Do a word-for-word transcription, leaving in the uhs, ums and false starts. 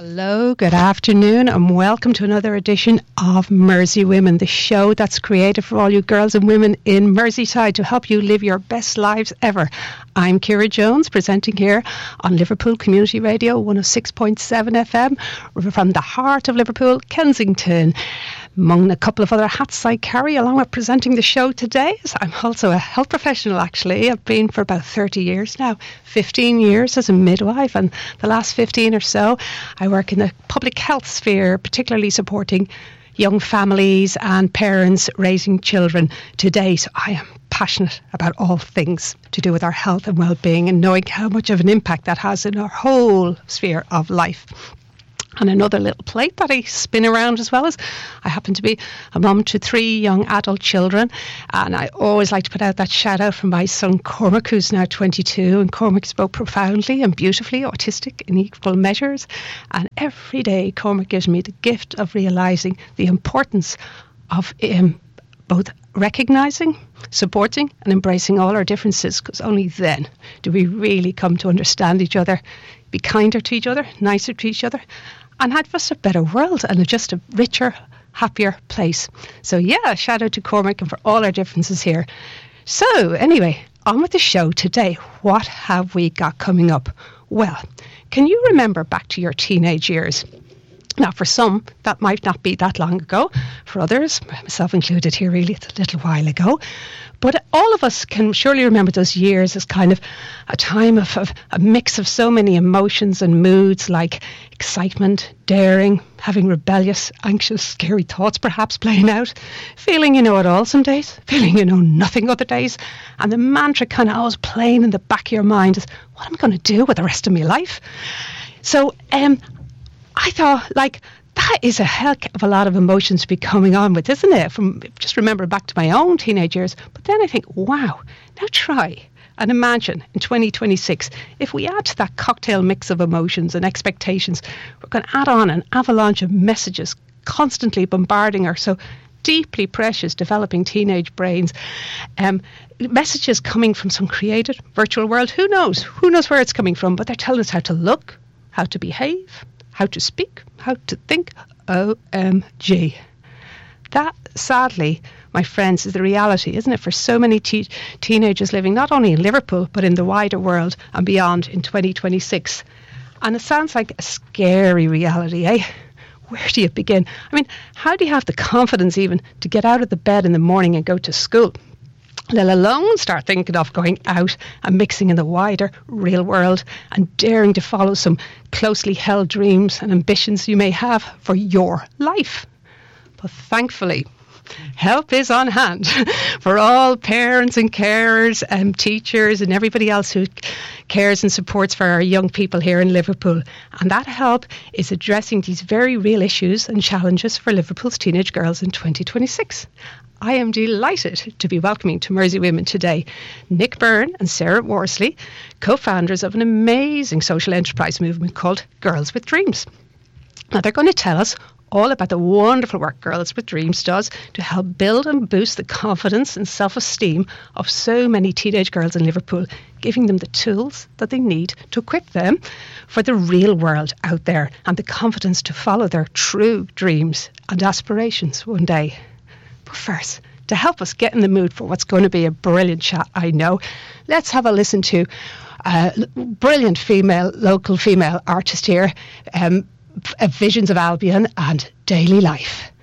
Hello, good afternoon, and welcome to another edition of Mersey Women, the show that's created for all you girls and women in Merseyside to help you live your best lives ever. I'm Ciara Jones, presenting here on Liverpool Community Radio one oh six point seven F M from the heart of Liverpool, Kensington. Among a couple of other hats I carry along with presenting the show today, I'm also a health professional actually. I've been for about thirty years now, fifteen years as a midwife, and the last fifteen or so I work in the public health sphere, particularly supporting young families and parents raising children today. So I am passionate about all things to do with our health and well-being and knowing how much of an impact that has in our whole sphere of life. And another little plate that I spin around as well is I happen to be a mum to three young adult children, and I always like to put out that shout out from my son Cormac, who's now twenty-two, and Cormac is both profoundly and beautifully autistic in equal measures, and every day Cormac gives me the gift of realising the importance of um, both recognising, supporting and embracing all our differences, because only then do we really come to understand each other, be kinder to each other, nicer to each other, and have us a better world and just a richer, happier place. So yeah, shout out to Cormac and for all our differences here. So anyway, on with the show today. What have we got coming up? Well, can you remember back to your teenage years? Now, for some, that might not be that long ago. For others, myself included here, really, it's a little while ago. But all of us can surely remember those years as kind of a time of, of a mix of so many emotions and moods, like excitement, daring, having rebellious, anxious, scary thoughts perhaps playing out, feeling you know it all some days, feeling you know nothing other days, and the mantra kind of always playing in the back of your mind is, what am I going to do with the rest of my life? So, um, I thought, like, that is a heck of a lot of emotions to be coming on with, isn't it? From just remember back to my own teenage years. But then I think, wow, now try and imagine in twenty twenty-six, if we add to that cocktail mix of emotions and expectations, we're going to add on an avalanche of messages constantly bombarding our so deeply precious developing teenage brains. Um, messages coming from some created virtual world. Who knows? Who knows where it's coming from? But they're telling us how to look, how to behave, how to speak, how to think. O M G. That, sadly, my friends, is the reality, isn't it, for so many te- teenagers living not only in Liverpool, but in the wider world and beyond in twenty twenty-six. And it sounds like a scary reality, eh? Where do you begin? I mean, how do you have the confidence even to get out of the bed in the morning and go to school, let alone start thinking of going out and mixing in the wider real world and daring to follow some closely held dreams and ambitions you may have for your life? But thankfully, help is on hand for all parents and carers and teachers and everybody else who cares and supports for our young people here in Liverpool. And that help is addressing these very real issues and challenges for Liverpool's teenage girls in twenty twenty-six. I am delighted to be welcoming to Mersey Women today Nick Byrne and Sarah Worsley, co-founders of an amazing social enterprise movement called Girls with Dreams. Now, they're going to tell us all about the wonderful work Girls with Dreams does to help build and boost the confidence and self-esteem of so many teenage girls in Liverpool, giving them the tools that they need to equip them for the real world out there and the confidence to follow their true dreams and aspirations one day. But first, to help us get in the mood for what's going to be a brilliant chat, I know, let's have a listen to a brilliant female, local female artist here, um, Visions of Albion and Daily Life.